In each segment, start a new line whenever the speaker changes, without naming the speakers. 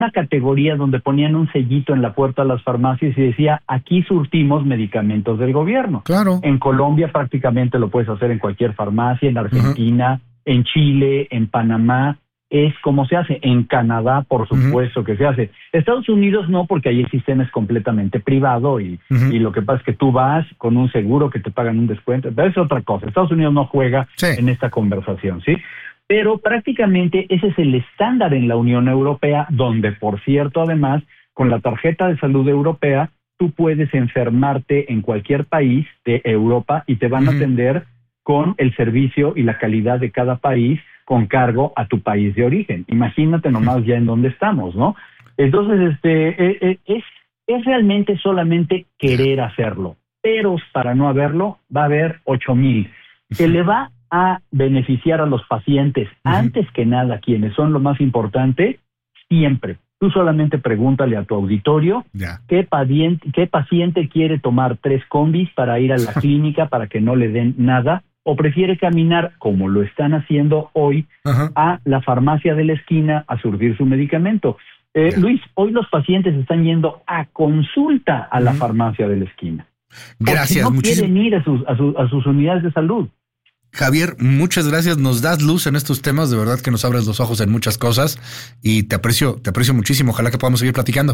una categoría donde ponían un sellito en la puerta de las farmacias y decía, aquí surtimos medicamentos del gobierno.
Claro.
En Colombia prácticamente lo puedes hacer en cualquier farmacia, en Argentina, en Chile, en Panamá, es como se hace. En Canadá, por supuesto que se hace. Estados Unidos no, porque ahí el sistema es completamente privado y lo que pasa es que tú vas con un seguro que te pagan un descuento, pero es otra cosa. Estados Unidos no juega en esta conversación, ¿sí? Pero prácticamente ese es el estándar en la Unión Europea, donde, por cierto, además, con la tarjeta de salud europea, tú puedes enfermarte en cualquier país de Europa y te van a atender con el servicio y la calidad de cada país con cargo a tu país de origen. Imagínate nomás ya en dónde estamos, ¿no? Entonces, es realmente solamente querer hacerlo. Pero para no haberlo, va a haber 8,000. Que le va a beneficiar a los pacientes, antes que nada, quienes son lo más importante, siempre. Tú solamente pregúntale a tu auditorio qué paciente quiere tomar 3 combis para ir a la clínica para que no le den nada, o prefiere caminar, como lo están haciendo hoy, a la farmacia de la esquina a surtir su medicamento. Luis, hoy los pacientes están yendo a consulta a la farmacia de la esquina.
Gracias,
no quieren ir a sus unidades de salud.
Javier, muchas gracias. Nos das luz en estos temas. De verdad que nos abres los ojos en muchas cosas y te aprecio muchísimo. Ojalá que podamos seguir platicando.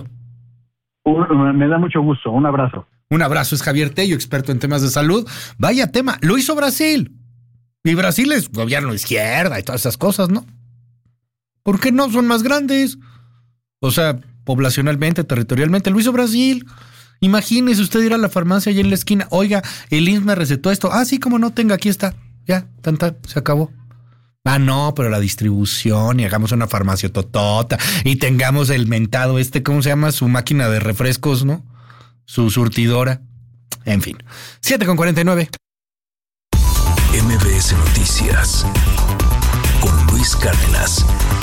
Me da mucho gusto. Un abrazo.
Un abrazo. Es Javier Tello, experto en temas de salud. Vaya tema. Lo hizo Brasil. Y Brasil es gobierno de izquierda y todas esas cosas, ¿no? ¿Por qué no? Son más grandes. O sea, poblacionalmente, territorialmente. Lo hizo Brasil. Imagínese usted ir a la farmacia allá en la esquina. Oiga, el IMSS me recetó esto. Ah, sí, como no, tenga, aquí está. Ya, se acabó. Ah, no, pero la distribución y hagamos una farmacia totota y tengamos el mentado ¿cómo se llama? Su máquina de refrescos, ¿no? Su surtidora. En fin. 7:49.
MBS Noticias con Luis Cárdenas.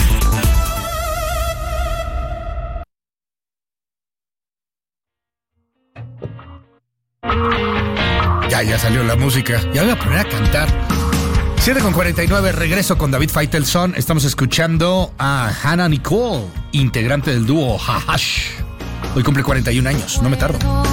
Ya salió la música. Ya voy a poner a cantar. 7:49, regreso con David Faitelson. Estamos escuchando a Hannah Nicole, integrante del dúo Hahash. Hoy cumple 41 años, no me tardo.